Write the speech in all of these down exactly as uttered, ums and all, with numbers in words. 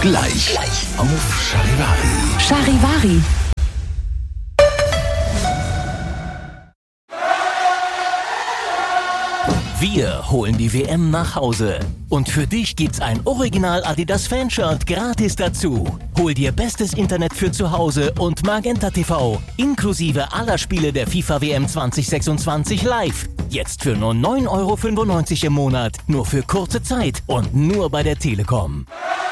Gleich, Gleich. auf Charivari. Charivari. Wir holen die W M nach Hause. Und für dich gibt's ein Original Adidas Fanshirt gratis dazu. Hol dir bestes Internet für zu Hause und Magenta T V. Inklusive aller Spiele der FIFA W M zwanzig sechsundzwanzig live. Jetzt für nur neun Euro fünfundneunzig im Monat. Nur für kurze Zeit und nur bei der Telekom.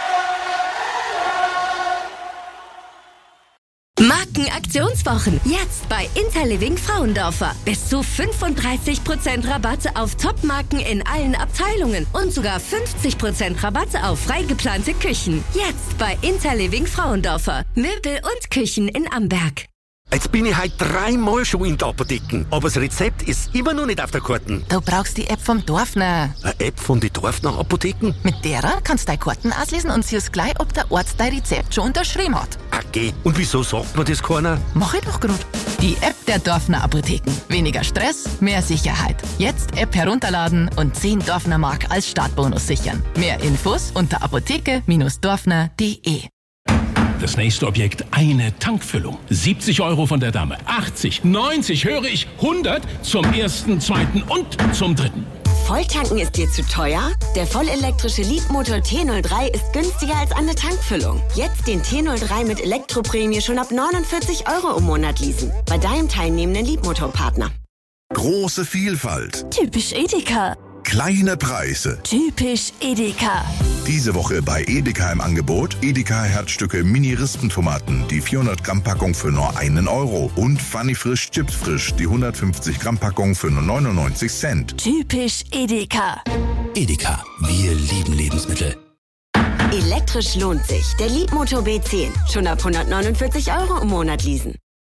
Markenaktionswochen. Jetzt bei Interliving Frauendorfer. Bis zu fünfunddreißig Prozent Rabatte auf Top-Marken in allen Abteilungen und sogar fünfzig Prozent Rabatte auf frei geplante Küchen. Jetzt bei Interliving Frauendorfer. Möbel und Küchen in Amberg. Jetzt bin ich heute dreimal schon in der Apotheke, aber das Rezept ist immer noch nicht auf der Karte. Du brauchst die App vom Dorfner. Eine App von den Dorfner Apotheken? Mit derer kannst du deine Karten auslesen und siehst gleich, ob der Arzt dein Rezept schon unterschrieben hat. Okay, und wieso sagt mir das keiner? Mach ich doch grad. Die App der Dorfner Apotheken. Weniger Stress, mehr Sicherheit. Jetzt App herunterladen und zehn Dorfner Mark als Startbonus sichern. Mehr Infos unter apotheke Dorfner punkt de. Das nächste Objekt, eine Tankfüllung. siebzig Euro von der Dame. achtzig, neunzig, höre ich, hundert zum ersten, zweiten und zum dritten. Volltanken ist dir zu teuer? Der vollelektrische Leapmotor T null drei ist günstiger als eine Tankfüllung. Jetzt den T null drei mit Elektroprämie schon ab neunundvierzig Euro im Monat leasen. Bei deinem teilnehmenden Leapmotor-Partner. Große Vielfalt. Typisch Edeka. Kleine Preise. Typisch Edeka. Diese Woche bei Edeka im Angebot Edeka Herzstücke Mini-Rispentomaten, die vierhundert Gramm Packung für nur einen Euro. Und Funny Frisch Chips Frisch, die hundertfünfzig Gramm Packung für nur neunundneunzig Cent. Typisch Edeka. Edeka, wir lieben Lebensmittel. Elektrisch lohnt sich. Der Leapmotor B zehn. Schon ab hundertneunundvierzig Euro im Monat leasen.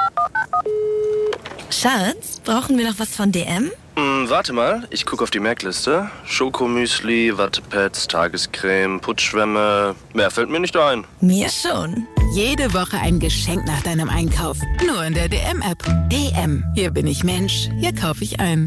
Schatz, brauchen wir noch was von D M? Hm, warte mal, ich gucke auf die Merkliste. Schokomüsli, Wattepads, Tagescreme, Putzschwämme. Mehr fällt mir nicht ein. Mir schon. Jede Woche ein Geschenk nach deinem Einkauf. Nur in der D M-App. D M. Hier bin ich Mensch. Hier kaufe ich ein.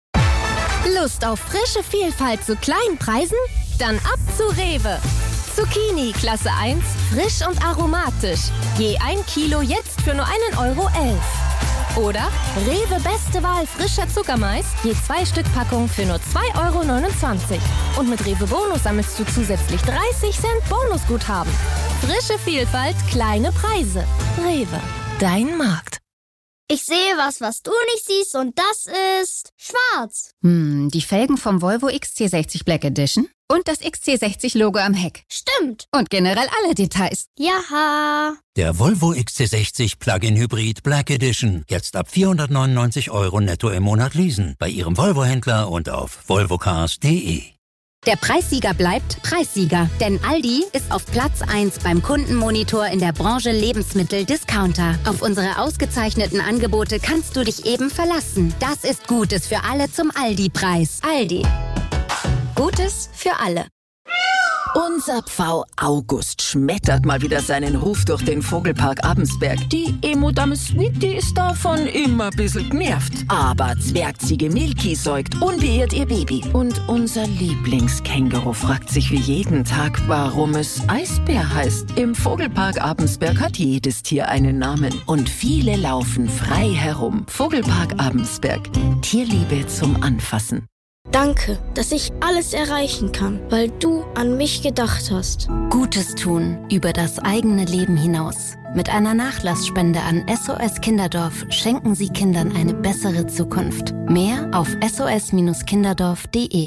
Lust auf frische Vielfalt zu kleinen Preisen? Dann ab zu Rewe. Zucchini Klasse eins, frisch und aromatisch. Je ein Kilo jetzt für nur einen Euro elf. Oder Rewe Beste Wahl frischer Zuckermais, je zwei Stück Packung für nur zwei Euro neunundzwanzig. Und mit Rewe Bonus sammelst du zusätzlich dreißig Cent Bonusguthaben. Frische Vielfalt, kleine Preise. Rewe, dein Markt. Ich sehe was, was du nicht siehst, und das ist schwarz. Hm, die Felgen vom Volvo X C sechzig Black Edition und das X C sechzig Logo am Heck. Stimmt. Und generell alle Details. Jaha. Der Volvo X C sechzig Plug-in Hybrid Black Edition. Jetzt ab vierhundertneunundneunzig Euro netto im Monat leasen. Bei Ihrem Volvo-Händler und auf volvocars punkt de. Der Preissieger bleibt Preissieger, denn Aldi ist auf Platz eins beim Kundenmonitor in der Branche Lebensmittel-Discounter. Auf unsere ausgezeichneten Angebote kannst du dich eben verlassen. Das ist Gutes für alle zum Aldi-Preis. Aldi. Gutes für alle. Unser Pfau August schmettert mal wieder seinen Ruf durch den Vogelpark Abensberg. Die Emo-Dame Sweetie ist davon immer ein bisschen genervt. Aber Zwergziege Milky säugt unbeirrt ihr Baby. Und unser Lieblingskänguru fragt sich wie jeden Tag, warum es Eisbär heißt. Im Vogelpark Abensberg hat jedes Tier einen Namen. Und viele laufen frei herum. Vogelpark Abensberg. Tierliebe zum Anfassen. Danke, dass ich alles erreichen kann, weil du an mich gedacht hast. Gutes tun über das eigene Leben hinaus. Mit einer Nachlassspende an S O S Kinderdorf schenken Sie Kindern eine bessere Zukunft. Mehr auf S O S Kinderdorf punkt de.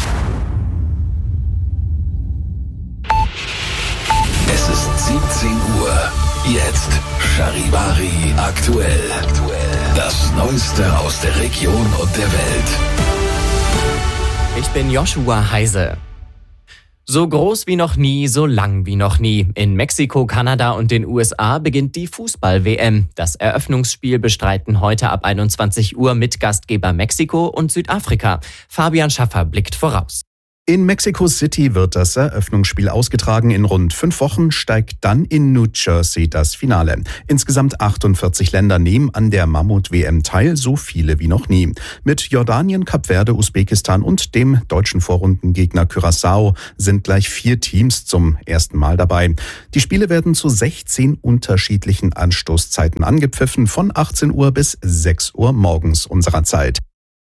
Es ist siebzehn Uhr. Jetzt Charivari aktuell. Das Neueste aus der Region und der Welt. Ich bin Joshua Heise. So groß wie noch nie, so lang wie noch nie. In Mexiko, Kanada und den U S A beginnt die Fußball-W M. Das Eröffnungsspiel bestreiten heute ab einundzwanzig Uhr mit Gastgeber Mexiko und Südafrika. Fabian Schaffer blickt voraus. In Mexico City wird das Eröffnungsspiel ausgetragen. In rund fünf Wochen steigt dann in New Jersey das Finale. Insgesamt achtundvierzig Länder nehmen an der Mammut-W M teil, so viele wie noch nie. Mit Jordanien, Kap Verde, Usbekistan und dem deutschen Vorrundengegner Curaçao sind gleich vier Teams zum ersten Mal dabei. Die Spiele werden zu sechzehn unterschiedlichen Anstoßzeiten angepfiffen, von achtzehn Uhr bis sechs Uhr morgens unserer Zeit.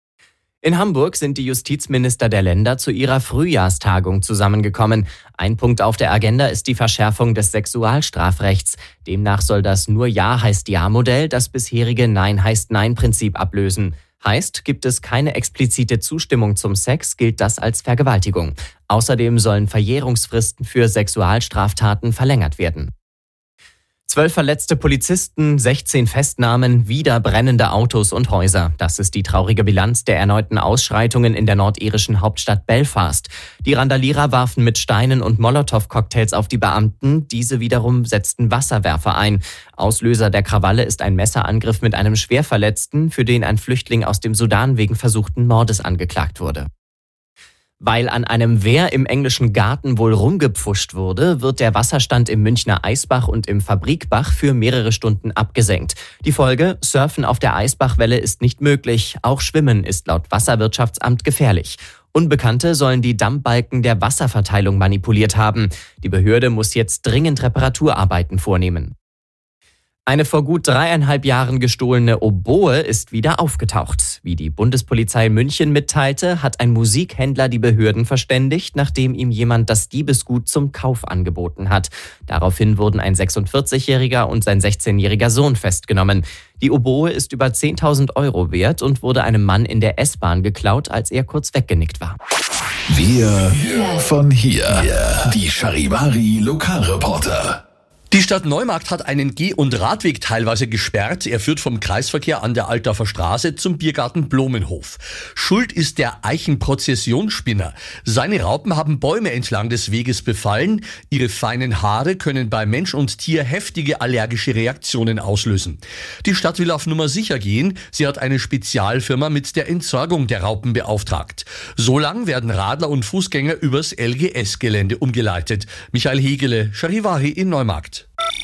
In Hamburg sind die Justizminister der Länder zu ihrer Frühjahrstagung zusammengekommen. Ein Punkt auf der Agenda ist die Verschärfung des Sexualstrafrechts. Demnach soll das Nur Ja heißt Ja-Modell das bisherige Nein heißt Nein-Prinzip ablösen. Heißt, gibt es keine explizite Zustimmung zum Sex, gilt das als Vergewaltigung. Außerdem sollen Verjährungsfristen für Sexualstraftaten verlängert werden. Zwölf verletzte Polizisten, sechzehn Festnahmen, wieder brennende Autos und Häuser. Das ist die traurige Bilanz der erneuten Ausschreitungen in der nordirischen Hauptstadt Belfast. Die Randalierer warfen mit Steinen und Molotow-Cocktails auf die Beamten. Diese wiederum setzten Wasserwerfer ein. Auslöser der Krawalle ist ein Messerangriff mit einem Schwerverletzten, für den ein Flüchtling aus dem Sudan wegen versuchten Mordes angeklagt wurde. Weil an einem Wehr im englischen Garten wohl rumgepfuscht wurde, wird der Wasserstand im Münchner Eisbach und im Fabrikbach für mehrere Stunden abgesenkt. Die Folge: Surfen auf der Eisbachwelle ist nicht möglich. Auch Schwimmen ist laut Wasserwirtschaftsamt gefährlich. Unbekannte sollen die Dammbalken der Wasserverteilung manipuliert haben. Die Behörde muss jetzt dringend Reparaturarbeiten vornehmen. Eine vor gut dreieinhalb Jahren gestohlene Oboe ist wieder aufgetaucht. Wie die Bundespolizei München mitteilte, hat ein Musikhändler die Behörden verständigt, nachdem ihm jemand das Diebesgut zum Kauf angeboten hat. Daraufhin wurden ein sechsundvierzigjähriger und sein sechzehnjähriger Sohn festgenommen. Die Oboe ist über zehntausend Euro wert und wurde einem Mann in der S-Bahn geklaut, als er kurz weggenickt war. Wir von hier. Die Charivari Lokalreporter. Die Stadt Neumarkt hat einen Geh- und Radweg teilweise gesperrt. Er führt vom Kreisverkehr an der Altdorfer Straße zum Biergarten Blumenhof. Schuld ist der Eichenprozessionsspinner. Seine Raupen haben Bäume entlang des Weges befallen. Ihre feinen Haare können bei Mensch und Tier heftige allergische Reaktionen auslösen. Die Stadt will auf Nummer sicher gehen. Sie hat eine Spezialfirma mit der Entsorgung der Raupen beauftragt. So lang werden Radler und Fußgänger übers L G S-Gelände umgeleitet. Michael Hegele, Charivari in Neumarkt.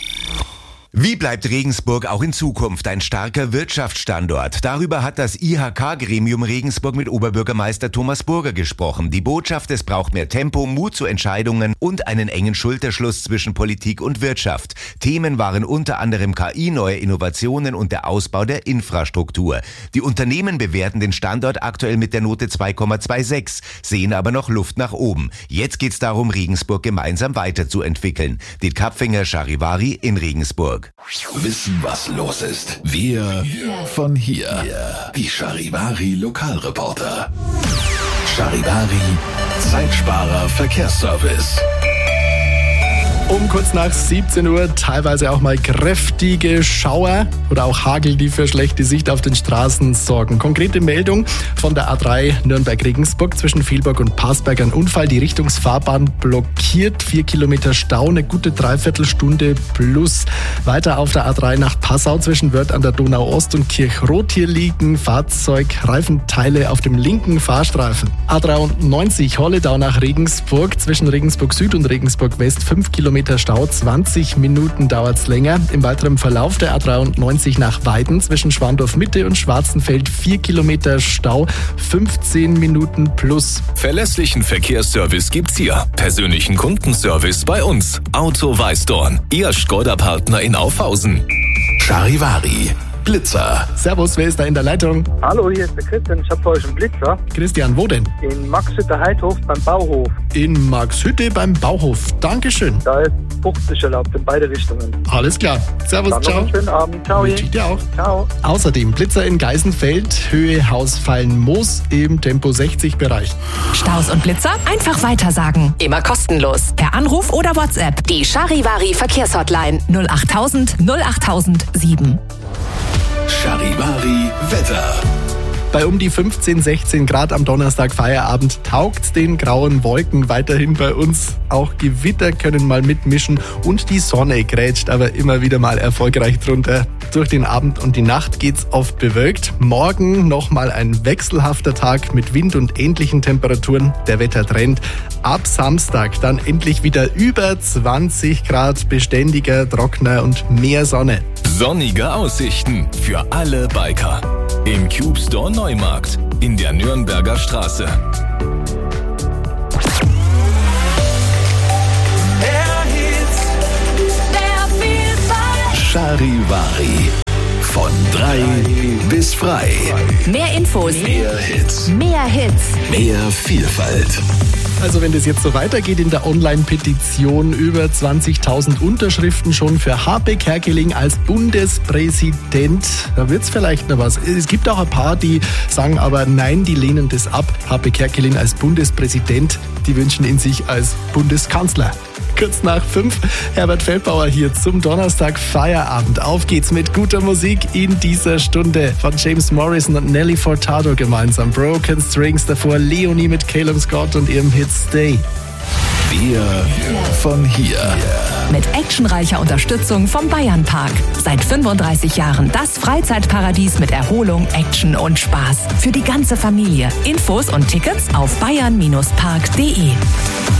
Wie bleibt Regensburg auch in Zukunft ein starker Wirtschaftsstandort? Darüber hat das I H K-Gremium Regensburg mit Oberbürgermeister Thomas Burger gesprochen. Die Botschaft: Es braucht mehr Tempo, Mut zu Entscheidungen und einen engen Schulterschluss zwischen Politik und Wirtschaft. Themen waren unter anderem K I, neue Innovationen und der Ausbau der Infrastruktur. Die Unternehmen bewerten den Standort aktuell mit der Note zwei Komma sechsundzwanzig, sehen aber noch Luft nach oben. Jetzt geht's darum, Regensburg gemeinsam weiterzuentwickeln. Dit Kapfinger, Charivari in Regensburg. Wissen, was los ist. Wir von hier. Die Charivari Lokalreporter. Charivari Zeitsparer Verkehrsservice. Um kurz nach siebzehn Uhr teilweise auch mal kräftige Schauer oder auch Hagel, die für schlechte Sicht auf den Straßen sorgen. Konkrete Meldung von der A drei Nürnberg-Regensburg zwischen Vielburg und Parsberg: ein Unfall. Die Richtungsfahrbahn blockiert, vier Kilometer Stau, eine gute Dreiviertelstunde plus. Weiter auf der A drei nach Passau zwischen Wörth an der Donau-Ost und Kirchroth. Hier liegen Fahrzeugreifenteile auf dem linken Fahrstreifen. A dreiundneunzig Holledau nach Regensburg zwischen Regensburg Süd und Regensburg West, fünf Kilometer Stau, zwanzig Minuten dauert's länger. Im weiteren Verlauf der A dreiundneunzig nach Weiden zwischen Schwandorf Mitte und Schwarzenfeld, vier Kilometer Stau, fünfzehn Minuten plus. Verlässlichen Verkehrsservice gibt's hier. Persönlichen Kundenservice bei uns. Auto Weißdorn, Ihr Skoda-Partner in Aufhausen. Charivari Blitzer. Servus, wer ist da in der Leitung? Hallo, hier ist der Christian. Ich habe für euch einen Blitzer. Christian, wo denn? In Maxhütte-Heidhof beim Bauhof. In Maxhütte beim Bauhof. Dankeschön. Da ist fünfzig erlaubt in beide Richtungen. Alles klar. Servus, Dann ciao. Noch einen schönen Abend. Ciao. Wünsche ich dir auch. Ciao. Außerdem Blitzer in Geisenfeld, Höhe Hausfallen-Moos im Tempo sechzig Bereich. Staus und Blitzer einfach weitersagen. Immer kostenlos. Per Anruf oder WhatsApp. Die Charivari Verkehrshotline null achttausend null achttausend sieben. Charivari Wetter. Bei um die fünfzehn, sechzehn Grad am Donnerstag Feierabend taugt's den grauen Wolken weiterhin bei uns. Auch Gewitter können mal mitmischen und die Sonne grätscht aber immer wieder mal erfolgreich drunter. Durch den Abend und die Nacht geht's oft bewölkt. Morgen nochmal ein wechselhafter Tag mit Wind und ähnlichen Temperaturen. Der Wettertrend. Ab Samstag dann endlich wieder über zwanzig Grad, beständiger, trockener und mehr Sonne. Sonnige Aussichten für alle Biker. Im Cube Store Neumarkt in der Nürnberger Straße. Charivari. Von drei bis frei. Mehr Infos. Mehr Hits. Mehr Hits. Mehr Vielfalt. Also wenn das jetzt so weitergeht in der Online-Petition, über zwanzigtausend Unterschriften schon für Harpe Kerkeling als Bundespräsident, da wird's vielleicht noch was. Es gibt auch ein paar, die sagen aber nein, die lehnen das ab. Harpe Kerkeling als Bundespräsident, die wünschen ihn sich als Bundeskanzler. Kurz nach fünf, Herbert Feldbauer hier zum Donnerstag Feierabend. Auf geht's mit guter Musik in dieser Stunde von James Morrison und Nelly Furtado gemeinsam. Broken Strings, davor Leonie mit Caleb Scott und ihrem Hit Stay. Wir von hier. Mit actionreicher Unterstützung vom Bayernpark. Seit fünfunddreißig Jahren das Freizeitparadies mit Erholung, Action und Spaß. Für die ganze Familie. Infos und Tickets auf bayern Bindestrich park punkt de.